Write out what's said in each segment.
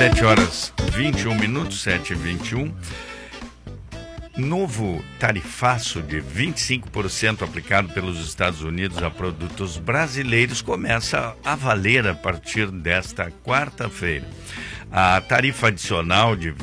7h21, 7h21. Novo tarifaço de 25% aplicado pelos Estados Unidos a produtos brasileiros começa a valer a partir desta quarta-feira. A tarifa adicional de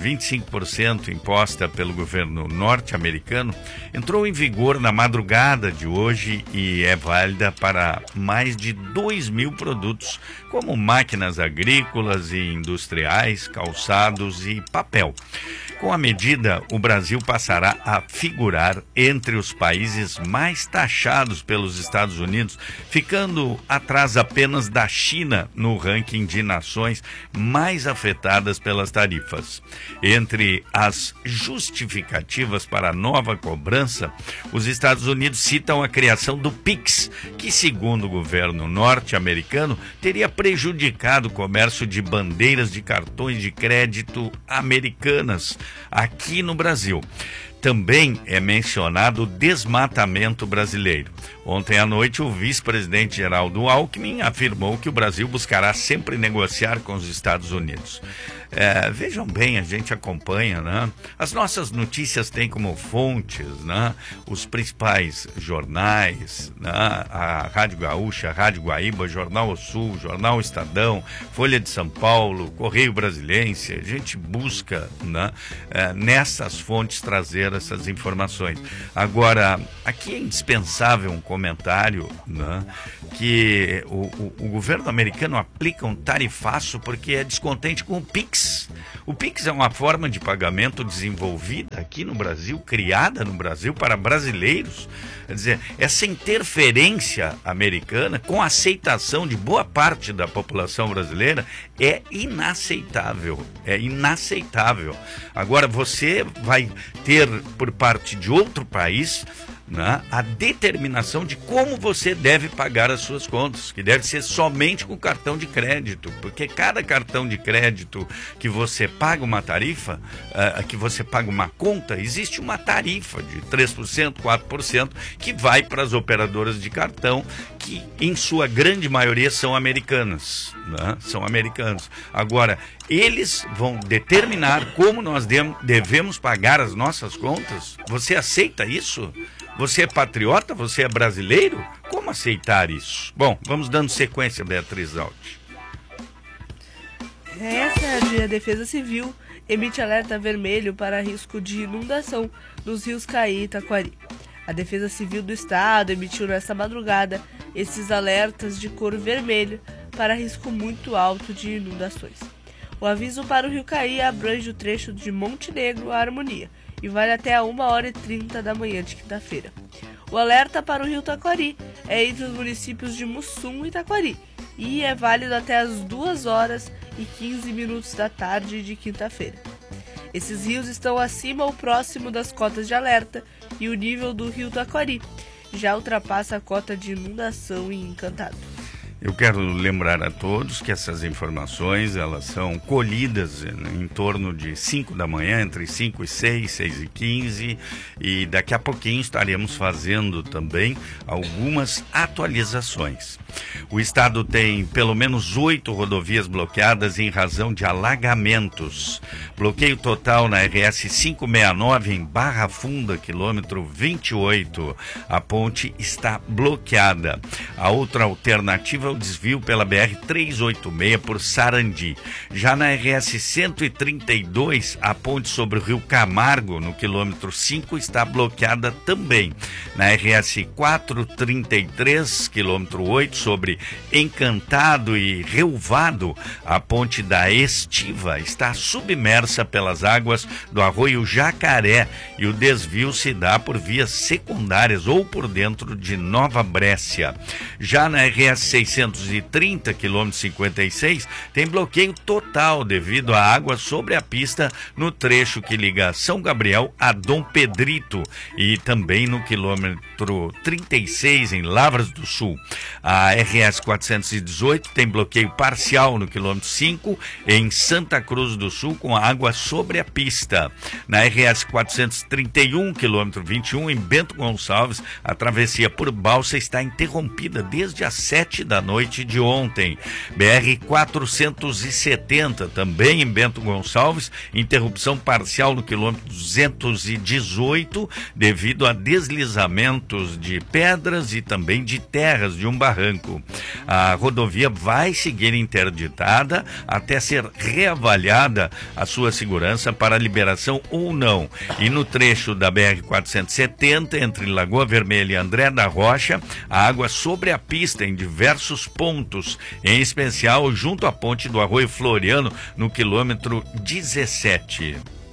25% imposta pelo governo norte-americano entrou em vigor na madrugada de hoje e é válida para mais de 2.000 produtos, como máquinas agrícolas e industriais, calçados e papel. Com a medida, o Brasil passará a figurar entre os países mais taxados pelos Estados Unidos, ficando atrás apenas da China no ranking de nações mais afetadas pelas tarifas. Entre as justificativas para a nova cobrança, os Estados Unidos citam a criação do PIX, que, segundo o governo norte-americano, teria prejudicado o comércio de bandeiras de cartões de crédito americanas aqui no Brasil. Também é mencionado o desmatamento brasileiro. Ontem à noite, o vice-presidente Geraldo Alckmin afirmou que o Brasil buscará sempre negociar com os Estados Unidos. Vejam bem, a gente acompanha, né? As nossas notícias têm como fontes, né, os principais jornais, né, a Rádio Gaúcha, a Rádio Guaíba, Jornal O Sul, Jornal Estadão, Folha de São Paulo, Correio Brasiliense. A gente busca, né, nessas fontes trazer essas informações. Agora, aqui é indispensável um comentário, né, que o governo americano aplica um tarifaço porque é descontente com o PIX. O PIX é uma forma de pagamento desenvolvida aqui no Brasil, criada no Brasil para brasileiros. Quer dizer, essa interferência americana, com a aceitação de boa parte da população brasileira, é inaceitável. É inaceitável. Agora, você vai ter, por parte de outro país, né, a determinação de como você deve pagar as suas contas, que deve ser somente com cartão de crédito, porque cada cartão de crédito que você paga uma tarifa, que você paga uma conta, existe uma tarifa de 3%, 4%, que vai para as operadoras de cartão, que em sua grande maioria são americanas, né? São americanos. Agora, eles vão determinar como nós devemos pagar as nossas contas. Você aceita isso? Você é patriota? Você é brasileiro? Como aceitar isso? Bom, vamos dando sequência, Beatriz Alt. A Defesa Civil emite alerta vermelho para risco de inundação nos rios Caí e Taquari. A Defesa Civil do Estado emitiu nesta madrugada esses alertas de cor vermelho para risco muito alto de inundações. O aviso para o rio Caí abrange o trecho de Montenegro a Harmonia e vai até a 1h30 da manhã de quinta-feira. O alerta para o rio Taquari é entre os municípios de Mussum e Taquari e é válido até as 2h15 da tarde de quinta-feira. Esses rios estão acima ou próximo das cotas de alerta e o nível do rio Taquari já ultrapassa a cota de inundação em Encantado. Eu quero lembrar a todos que essas informações, elas são colhidas em torno de 5 da manhã, entre 5 e 6, 6 e 15, e daqui a pouquinho estaremos fazendo também algumas atualizações. O estado tem pelo menos 8 rodovias bloqueadas em razão de alagamentos. Bloqueio total na RS 569 em Barra Funda, quilômetro 28. A ponte está bloqueada. A outra alternativa o desvio pela BR-386 por Sarandi. Já na RS 132, a ponte sobre o Rio Camargo, no quilômetro 5, está bloqueada também. Na RS 433, quilômetro 8, sobre Encantado e Reuvado, a ponte da Estiva está submersa pelas águas do Arroio Jacaré e o desvio se dá por vias secundárias ou por dentro de Nova Brécia. Já na RS 630, quilômetro 56, tem bloqueio total devido à água sobre a pista no trecho que liga São Gabriel a Dom Pedrito e também no quilômetro 36 em Lavras do Sul. A RS 418 tem bloqueio parcial no quilômetro 5 em Santa Cruz do Sul com água sobre a pista. Na RS 431, quilômetro 21 em Bento Gonçalves, a travessia por balsa está interrompida desde as 7 da noite de ontem. BR-470, também em Bento Gonçalves, interrupção parcial no quilômetro 218, devido a deslizamentos de pedras e também de terras de um barranco. A rodovia vai seguir interditada até ser reavaliada a sua segurança para liberação ou não. E no trecho da BR-470, entre Lagoa Vermelha e André da Rocha, a água sobre a pista em diversos pontos, em especial junto à ponte do Arroio Floriano, no quilômetro 17.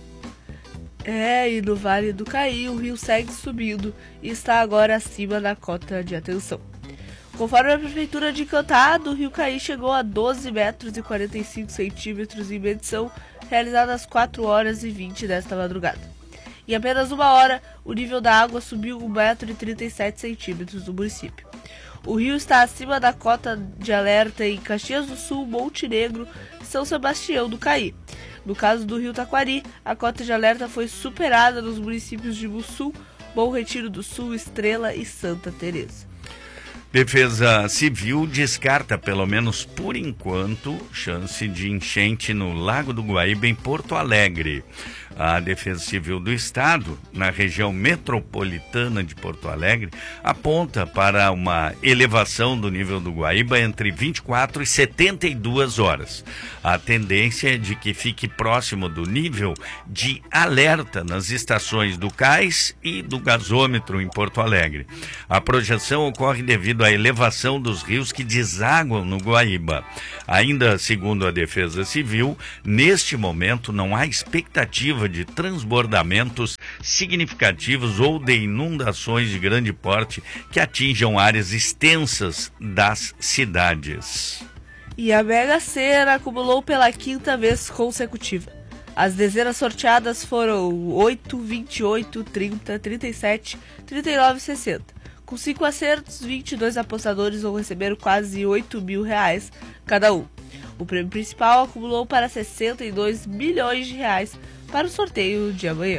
E no Vale do Caí, o rio segue subindo e está agora acima da cota de atenção. Conforme a Prefeitura de Encantado, o rio Caí chegou a 12 metros e 45 centímetros em medição realizada às 4 horas e 20 desta madrugada. Em apenas uma hora, o nível da água subiu 1 metro e 37 centímetros no município. O rio está acima da cota de alerta em Caxias do Sul, Monte Negro e São Sebastião do Caí. No caso do rio Taquari, a cota de alerta foi superada nos municípios de Mussum, Bom Retiro do Sul, Estrela e Santa Teresa. Defesa Civil descarta, pelo menos por enquanto, chance de enchente no Lago do Guaíba, em Porto Alegre. A Defesa Civil do Estado, na região metropolitana de Porto Alegre, aponta para uma elevação do nível do Guaíba entre 24 e 72 horas. A tendência é de que fique próximo do nível de alerta nas estações do Cais e do gasômetro em Porto Alegre. A projeção ocorre devido à elevação dos rios que desaguam no Guaíba. Ainda segundo a Defesa Civil, neste momento não há expectativa de transbordamentos significativos ou de inundações de grande porte que atinjam áreas extensas das cidades. E a Mega Sena acumulou pela 5ª vez consecutiva. As dezenas sorteadas foram 8, 28, 30, 37, 39 e 60. Com 5 acertos, 22 apostadores vão receber quase R$8 mil cada um. O prêmio principal acumulou para 62 milhões de reais para o sorteio de amanhã.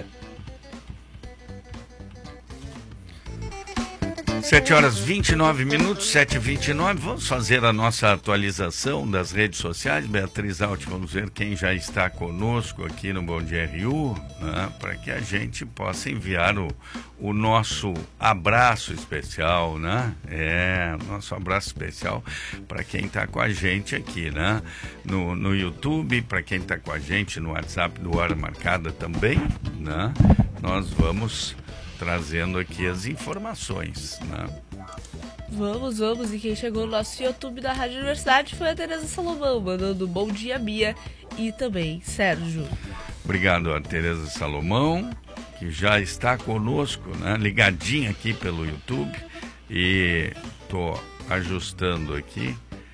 7 horas 29 minutos, 7h29. Vamos fazer a nossa atualização das redes sociais. Beatriz Alt, vamos ver quem já está conosco aqui no Bom Dia RU, né, para que a gente possa enviar o nosso abraço especial, né? Nosso abraço especial para quem está com a gente aqui, né? No YouTube, para quem está com a gente no WhatsApp do Hora Marcada também, né? Nós vamos trazendo aqui as informações, né? Vamos, e quem chegou no nosso YouTube da Rádio Universidade foi a Tereza Salomão, mandando bom dia, Bia, e também Sérgio. Obrigado a Tereza Salomão, que já está conosco, né? Ligadinha aqui pelo YouTube, e tô ajustando aqui,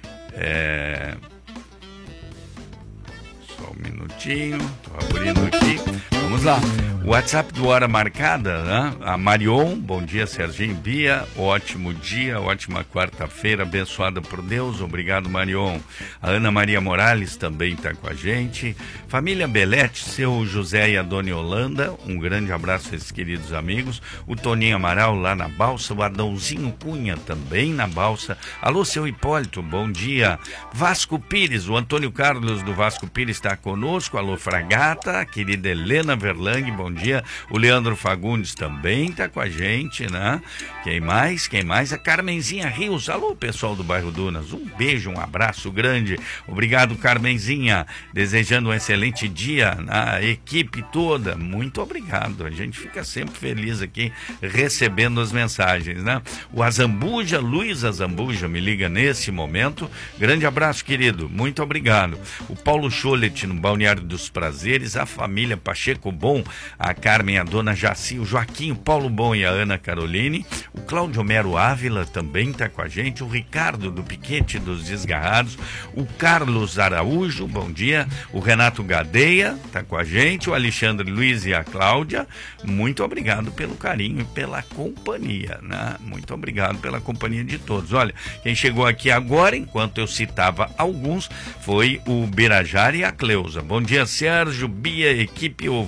só um minutinho, tô abrindo aqui, vamos lá. O WhatsApp do Hora Marcada, né? A Marion, bom dia, Serginho, Bia, ótimo dia, ótima quarta-feira, abençoada por Deus, obrigado, Marion. A Ana Maria Morales também está com a gente. Família Belete, seu José e a Dona Yolanda, um grande abraço a esses queridos amigos. O Toninho Amaral lá na Balsa, o Adãozinho Cunha também na Balsa. Alô, seu Hipólito, bom dia. Vasco Pires, o Antônio Carlos do Vasco Pires está conosco. Alô, Fragata, a querida Helena Verlang, bom dia. O Leandro Fagundes também está com a gente, né? Quem mais? A Carmenzinha Rios. Alô, pessoal do bairro Dunas. Um beijo, um abraço grande. Obrigado, Carmenzinha. Desejando um excelente dia na equipe toda. Muito obrigado. A gente fica sempre feliz aqui recebendo as mensagens, né? O Azambuja, Luiz Azambuja, me liga nesse momento. Grande abraço, querido. Muito obrigado. O Paulo Cholet, no Balneário dos Prazeres. A família Pacheco Bom, a Carmen, a Dona Jaci, o Joaquim, o Paulo Bom e a Ana Caroline. O Cláudio Mero Ávila também está com a gente. O Ricardo do Piquete dos Desgarrados. O Carlos Araújo, bom dia. O Renato Gadeia está com a gente. O Alexandre Luiz e a Cláudia. Muito obrigado pelo carinho e pela companhia, né? Muito obrigado pela companhia de todos. Olha, quem chegou aqui agora, enquanto eu citava alguns, foi o Birajara e a Cleusa. Bom dia, Sérgio, Bia, equipe ouvinte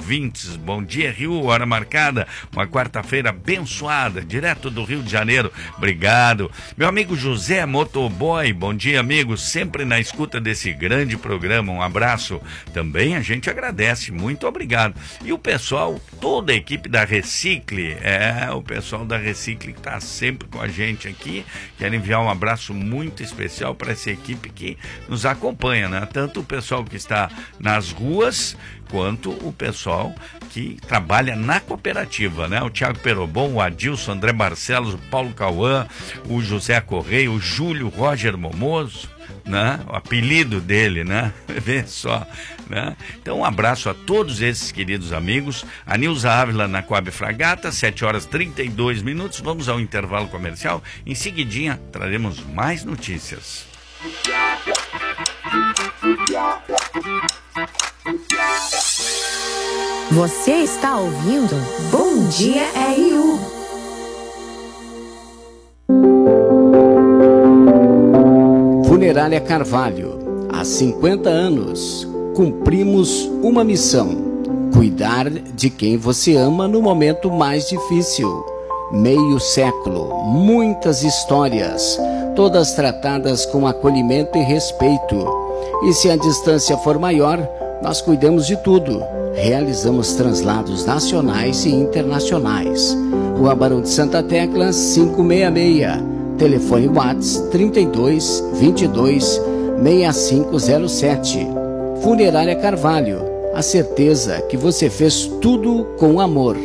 ouvintes. Bom dia, Rio, hora marcada, uma quarta-feira abençoada, direto do Rio de Janeiro. Obrigado. Meu amigo José Motoboy, bom dia, amigo, sempre na escuta desse grande programa, um abraço. Também a gente agradece, muito obrigado. E o pessoal, toda a equipe da Recicle, o pessoal da Recicle que está sempre com a gente aqui, quero enviar um abraço muito especial para essa equipe que nos acompanha, né? Tanto o pessoal que está nas ruas, quanto o pessoal que trabalha na cooperativa, né? O Thiago Perobon, o Adilson, André Barcelos, o Paulo Cauã, o José Correia, o Júlio Roger Momoso, né? O apelido dele, né? Vê só, né? Então, um abraço a todos esses queridos amigos. A Nilza Ávila na Coab Fragata, 7h32. Vamos ao intervalo comercial. Em seguidinha, traremos mais notícias. Você está ouvindo Bom Dia RU. Funerária Carvalho, há 50 anos, cumprimos uma missão: cuidar de quem você ama no momento mais difícil. Meio século, muitas histórias, todas tratadas com acolhimento e respeito. E se a distância for maior, nós cuidamos de tudo. Realizamos translados nacionais e internacionais. Rua Barão de Santa Tecla, 566. Telefone WhatsApp 32 22 6507. Funerária Carvalho, a certeza que você fez tudo com amor.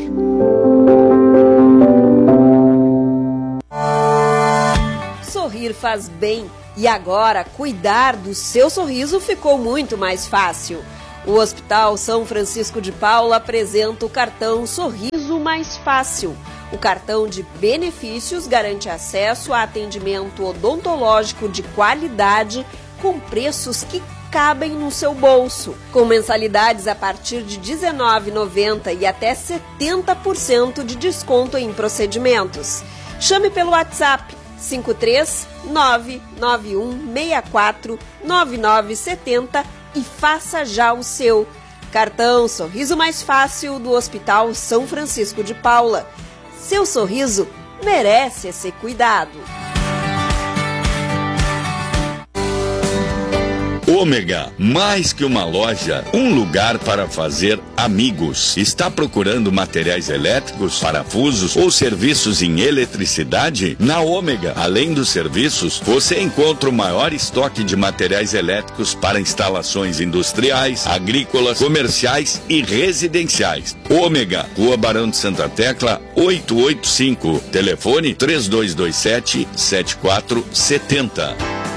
Sorrir faz bem e agora cuidar do seu sorriso ficou muito mais fácil. O Hospital São Francisco de Paula apresenta o cartão Sorriso Mais Fácil. O cartão de benefícios garante acesso a atendimento odontológico de qualidade com preços que cabem no seu bolso, com mensalidades a partir de R$ 19,90 e até 70% de desconto em procedimentos. Chame pelo WhatsApp 53991649970 e faça já o seu. Cartão Sorriso Mais Fácil do Hospital São Francisco de Paula. Seu sorriso merece esse cuidado. Ômega, mais que uma loja, um lugar para fazer amigos. Está procurando materiais elétricos, parafusos ou serviços em eletricidade? Na Ômega, além dos serviços, você encontra o maior estoque de materiais elétricos para instalações industriais, agrícolas, comerciais e residenciais. Ômega, Rua Barão de Santa Tecla, 885. Telefone 3227-7470.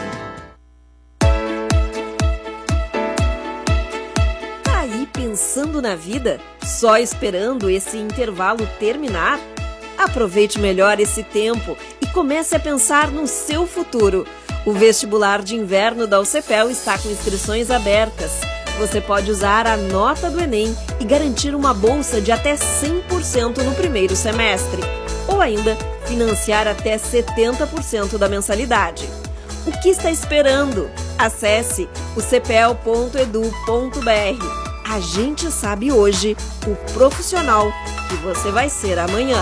Pensando na vida, só esperando esse intervalo terminar? Aproveite melhor esse tempo e comece a pensar no seu futuro. O vestibular de inverno da UCPEL está com inscrições abertas. Você pode usar a nota do Enem e garantir uma bolsa de até 100% no primeiro semestre, ou ainda financiar até 70% da mensalidade. O que está esperando? Acesse o cepel.edu.br. A gente sabe hoje o profissional que você vai ser amanhã.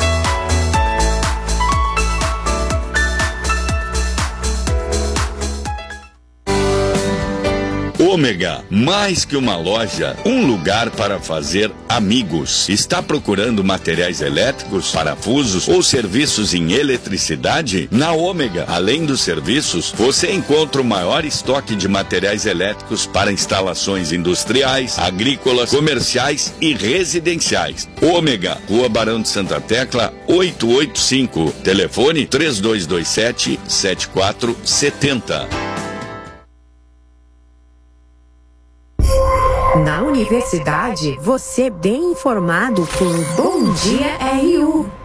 Ômega, mais que uma loja, um lugar para fazer amigos. Está procurando materiais elétricos, parafusos ou serviços em eletricidade? Na Ômega, além dos serviços, você encontra o maior estoque de materiais elétricos para instalações industriais, agrícolas, comerciais e residenciais. Ômega, Rua Barão de Santa Tecla, 885. Telefone 3227-7470. Na universidade, você bem informado com Bom Dia RU.